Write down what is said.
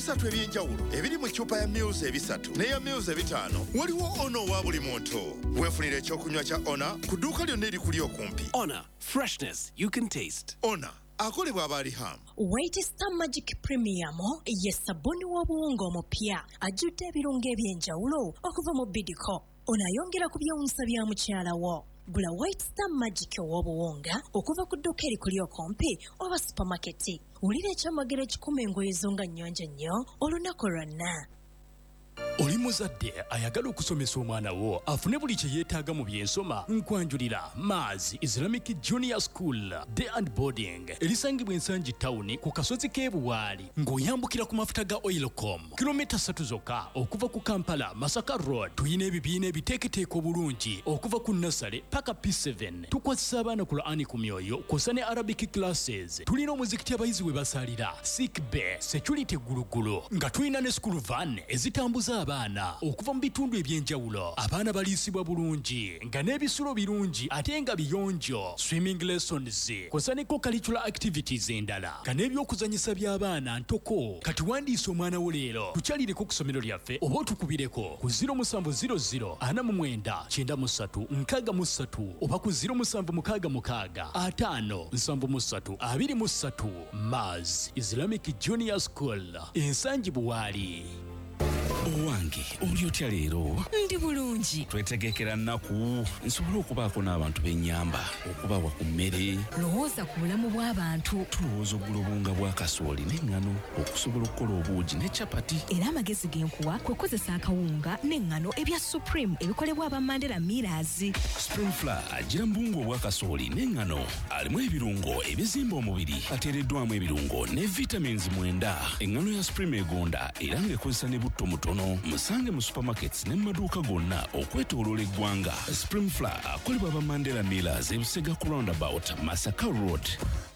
ebisatu ebyenjawulo ebiri mu ccupa ya Mils ebisatu n'eya Mils ebitaano. Waliwo Ono wa buli muntu. Weefunira ekyokunywa kya Ona ku dduuka lyonna erikuli okumpi. Ona, freshness you can taste. Ona akolebwa Abaliham. White Star Magic Premium ye sabuni w'obuwunga omupya ajjudde ebirungo ebyenjawulo okuva mu Bidco. Ono ayongera ku byewuunyisa bya mukyala wo. Gula White Star Magic ow'obuwunga okuva ku dduuka erikuli okumpi oba supermarket. Wulira ekyamagero ekikuma engoye zo nga nnyonjo nnyo olunaku lwonna. Oli muzadde ayagala okusomesa omwana wo afune buli kye yeetaaga mu byensoma nkwanjulira Maz Islamic Junior School Day and Boarding erisangibwa ensangi town ku kasozi k'ebuwaali ng'oyambukira ku mafuta ga Oilcom kilomita 3 zokka okuva ku Kampala Masaka Road. Tuyina ebibiina ebiteeketeeka obulungi okuva ku nursery paka P7. Tukwasisa abaana ku Qur'ani ku myoyo kw'ossa ne Arabic classes. Tulina omuzikiti abayizi we basalira sick bay security gulugulu nga tulina ne school van ezitambuza abaana okuva mu bitundu ebyenjawulo. Abaana baliisibwa bulungi nga n'ebisulo birungi ate nga biyonjo. Swimming lessons kw'ossa ne co-curricular activities endala nga n'ebyokuzanyisa by'abaana ntoko. Kati wandiisa omwana wo leero tukyalireko ku ssomero lyaffe oba otukubireko ku 0700 49 93 63 oba ku 0766 573 23. Maz Islamic Junior School ensangi buwaali. Owange oli otya leero? Ndi bulungi. Twetegekera nnaku nsobola okubaako n'abantu b'ennyamba okubawa ku mmere. Lowooza ku bulamu bw'abantu. Tulowooza ogula obunga bwa kasooli n'eŋŋano okusobola okukola obuugi ne capati. Era amagezi genkuwa kwe kozesa akawunga n'eŋŋano ebya Supreme ebikolebwa aba Mandela Millers. Spring Flour agira mbungu obwa kasooli n'eŋŋano alimu ebirungo ebizimba omubiri ateereddwamu ebirungo ne vitamins 9. Eŋŋano ya Supreme egonda era ng'ekozesa ne butto mutono. Musange mu supermarkets ne maduuka gonna okwetooloola eggwanga. Spring Flour akolebwa aba Mandela Millers ebusega ku roundabout Masaka Road.